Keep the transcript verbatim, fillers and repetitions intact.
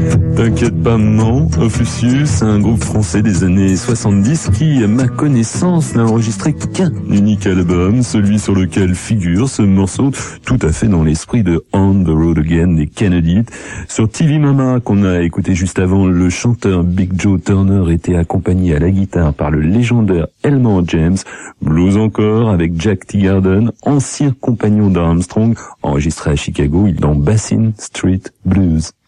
T'inquiète pas, maman, Ophusius, c'est un groupe français des années soixante-dix qui, à ma connaissance, n'a enregistré qu'un unique album, celui sur lequel figure ce morceau, tout à fait dans l'esprit de On the Road Again des Kennedy. Sur T V Mama, qu'on a écouté juste avant, le chanteur Big Joe Turner était accompagné à la guitare par le légendaire Elmore James. Blues encore avec Jack Teagarden, ancien compagnon d'Armstrong, enregistré à Chicago dans Basin Street Blues.